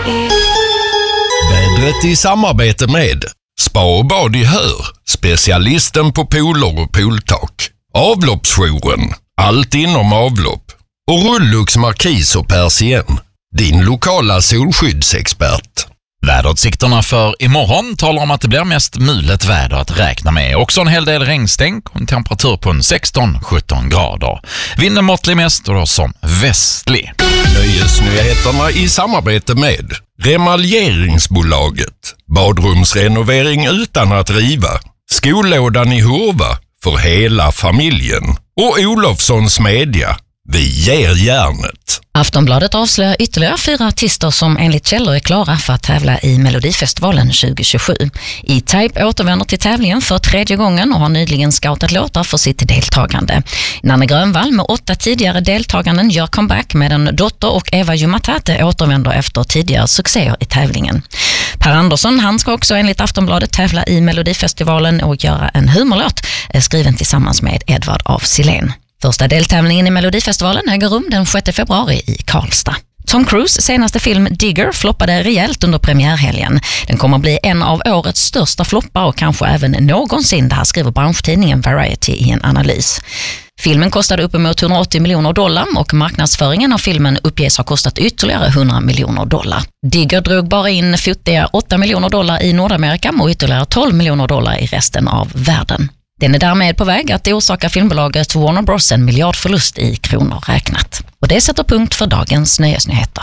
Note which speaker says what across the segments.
Speaker 1: Vädret i samarbete med Spa och bad i Hör, specialisten på pooler och pooltak. Avloppsjouren, allt inom avlopp. Och Rullux Markis och Persien, din lokala solskyddsexpert.
Speaker 2: Väderutsikterna för imorgon talar om att det blir mest mulet väder att räkna med. Också en hel del regnstänk och en temperatur på 16-17 grader. Vinden måttlig mest och då som västlig.
Speaker 1: Nöjesnyheterna i samarbete med Remaljeringsbolaget. Badrumsrenovering utan att riva. Skollådan i Hurva för hela familjen. Och Olofssons Media. Vi ger järnet.
Speaker 3: Aftonbladet avslöjar ytterligare 4 artister som enligt källor är klara för att tävla i Melodifestivalen 2027. E-Type återvänder till tävlingen för 3:e gången och har nyligen scoutat låtar för sitt deltagande. Nanne Grönvall med 8 tidigare deltaganden gör comeback med en dotter och Eva Jumatate återvänder efter tidigare succéer i tävlingen. Per Andersson, han ska också enligt Aftonbladet tävla i Melodifestivalen och göra en humorlåt skriven tillsammans med Edvard af Sillén. Första deltävlingen i Melodifestivalen äger rum den 6 februari i Karlstad. Tom Cruise senaste film Digger floppade rejält under premiärhelgen. Den kommer att bli en av årets största floppar och kanske även någonsin, det här skriver branschtidningen Variety i en analys. Filmen kostade uppemot $180 miljoner och marknadsföringen av filmen uppges ha kostat ytterligare $100 miljoner. Digger drog bara in futtiga $8 miljoner i Nordamerika och ytterligare $12 miljoner i resten av världen. Den är därmed på väg att orsaka filmbolaget Warner Bros. En miljardförlust i kronor räknat. Och det sätter punkt för dagens nöjesnyheter.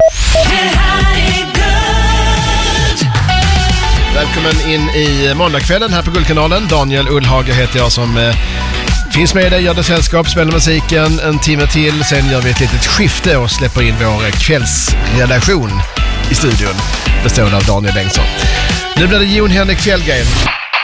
Speaker 4: Välkommen in i måndagskvällen här på Guldkanalen. Daniel Ullhage heter jag som finns med dig, gör det sällskap, spelar musiken en timme till. Sen gör vi ett litet skifte och släpper in vår kvällsredaktion i studion. Bestående av Daniel Bengtsson. Nu blir det Jon Henrik Fjällgren.